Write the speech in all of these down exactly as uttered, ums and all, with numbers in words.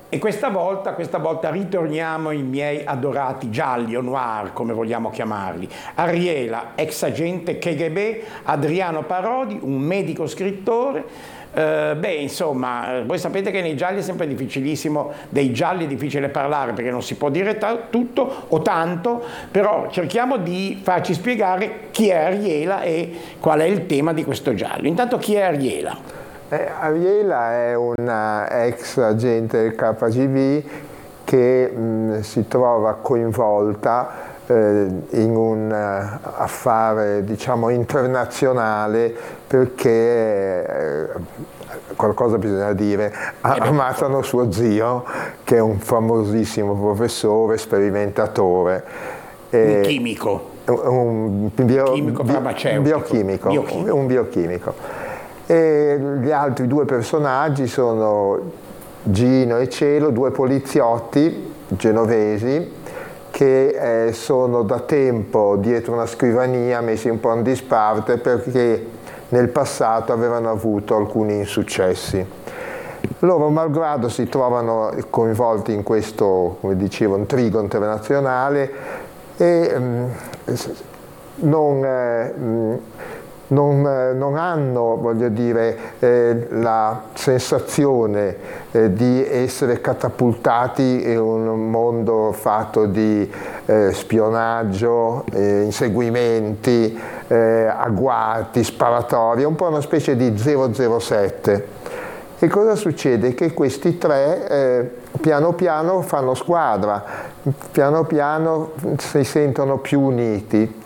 E questa volta, questa volta ritorniamo ai miei adorati gialli o noir, come vogliamo chiamarli. Arriela, ex agente K G B, Adriano Parodi, un medico scrittore. Uh, beh, insomma, voi sapete che nei gialli è sempre difficilissimo, dei gialli è difficile parlare perché non si può dire tutto o tanto, però cerchiamo di farci spiegare chi è Arriela e qual è il tema di questo giallo. Intanto, chi è Arriela? Eh, Arriela è una ex agente del K G B che mh, si trova coinvolta eh, in un uh, affare, diciamo, internazionale perché eh, qualcosa bisogna dire, ammazzano suo zio che è un famosissimo professore, sperimentatore. Un chimico. Un bio, chimico farmaceutico. Biochimico, biochimico. Un biochimico. E gli altri due personaggi sono Gino e Cielo, due poliziotti genovesi che eh, sono da tempo dietro una scrivania messi un po' in disparte perché nel passato avevano avuto alcuni insuccessi. Loro, malgrado si trovano coinvolti in questo, come dicevo, intrigo internazionale e mh, non, eh, mh, non, eh, non hanno, voglio dire, eh, la sensazione eh, di essere catapultati in un mondo fatto di eh, spionaggio, eh, inseguimenti, eh, agguati, sparatorie, un po' una specie di zero zero sette. E cosa succede? Che questi tre eh, piano piano fanno squadra, piano piano si sentono più uniti.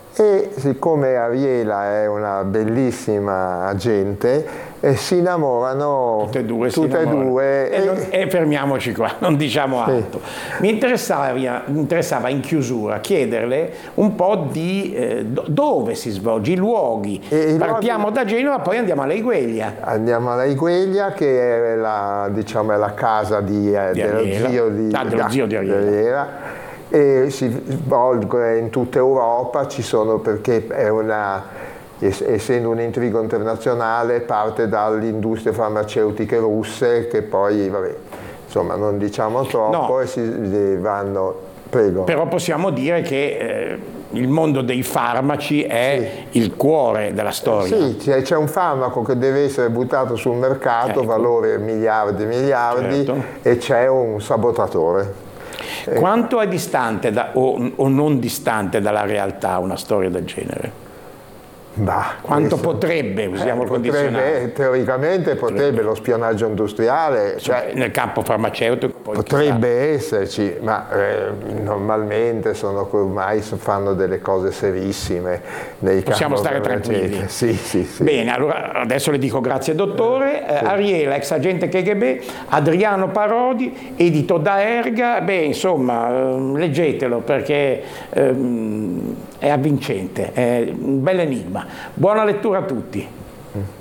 E siccome Arriela è una bellissima agente, eh, si innamorano tutte e due, tutte e, due e, non, e fermiamoci qua, non diciamo sì. altro. Mi interessava, mi interessava in chiusura chiederle un po' di eh, dove si svolge, i luoghi. E partiamo luoghi... da Genova, poi andiamo a Laigueglia. Andiamo a Laigueglia, che è la, diciamo, è la casa di, eh, di dello zio di, ah, dello zio di Arriela. E si svolge in tutta Europa, ci sono perché è una, essendo un intrigo internazionale, parte dalle farmaceutiche russe che poi, vabbè, insomma, non diciamo troppo, no. E si vanno. Prego. Però possiamo dire che eh, il mondo dei farmaci è sì. il cuore della storia. Sì, c'è un farmaco che deve essere buttato sul mercato, ecco. valore miliardi e miliardi, certo. e c'è un sabotatore. Quanto è distante da, o, o non distante dalla realtà una storia del genere? Bah, Quanto questo, potrebbe, usiamo eh, il condizionale? Potrebbe, teoricamente potrebbe, potrebbe lo spionaggio industriale, cioè, nel campo farmaceutico poi potrebbe esserci, ma eh, normalmente sono ormai fanno delle cose serissime nei possiamo stare tranquilli. Sì, sì, sì. Bene, allora adesso le dico grazie dottore. Eh, sì. Arriela, ex agente K G B, Adriano Parodi, edito da Erga. Beh, insomma, eh, leggetelo perché eh, è avvincente, è un bel enigma. Buona lettura a tutti.